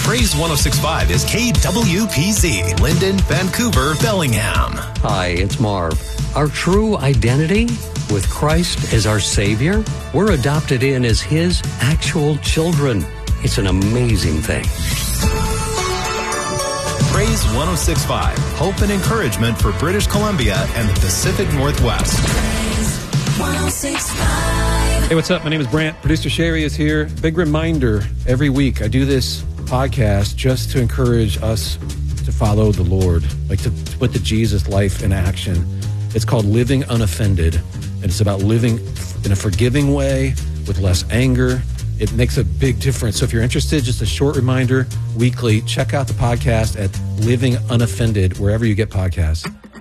Praise 106.5 is KWPZ, Linden, Vancouver, Bellingham. Hi, it's Marv. Our true identity with Christ as our Savior, we're adopted in as His actual children. It's an amazing thing. Praise 106.5, hope and encouragement for British Columbia and the Pacific Northwest. Praise 106.5. Hey, what's up? My name is Brant. Producer Sherry is here. Big reminder, every week I do this podcast just to encourage us to follow the Lord, like to put the Jesus life in action. It's called Living Unoffended, and it's about living in a forgiving way with less anger. It makes a big difference. So if you're interested, just a short reminder, weekly, check out the podcast at Living Unoffended, wherever you get podcasts.